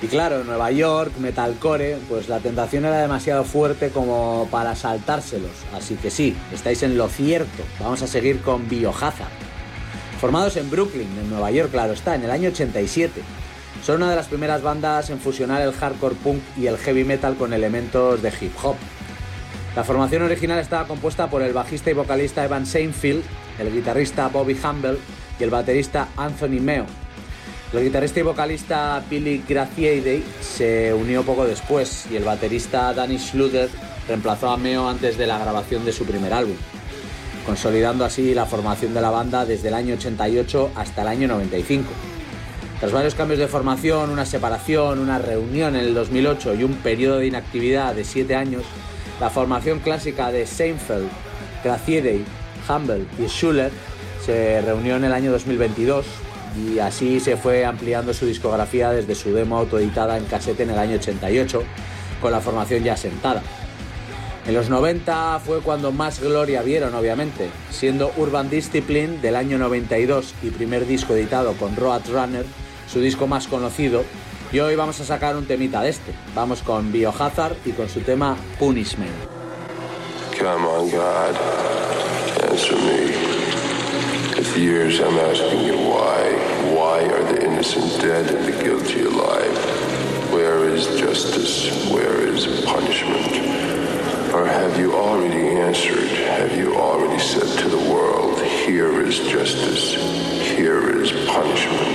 Y claro, en Nueva York, metalcore, pues la tentación era demasiado fuerte como para saltárselos. Así que sí, estáis en lo cierto. Vamos a seguir con Biohazard. Formados en Brooklyn, en Nueva York, claro está, en el año 87. Son una de las primeras bandas en fusionar el hardcore punk y el heavy metal con elementos de hip hop. La formación original estaba compuesta por el bajista y vocalista Evan Seinfeld, el guitarrista Bobby Humble y el baterista Anthony Meo. El guitarrista y vocalista Billy Graziadei se unió poco después y el baterista Danny Schluter reemplazó a Meo antes de la grabación de su primer álbum, consolidando así la formación de la banda desde el año 88 hasta el año 95. Tras varios cambios de formación, una separación, una reunión en el 2008 y un periodo de inactividad de 7 años, la formación clásica de Seinfeld, Graziadei, Humble y Schuller se reunió en el año 2022 y así se fue ampliando su discografía desde su demo autoeditada en casete en el año 88, con la formación ya asentada. En los 90 fue cuando más gloria vieron, obviamente, siendo Urban Discipline del año 92 y primer disco editado con Roadrunner, su disco más conocido, y hoy vamos a sacar un temita de este. Vamos con Biohazard y con su tema Punishment. Come on, God, answer me. For years I'm asking you why. Why are the innocent dead and the guilty alive? Where is justice? Where is punishment? Or have you already answered? Have you already said to the world, here is justice, here is punishment?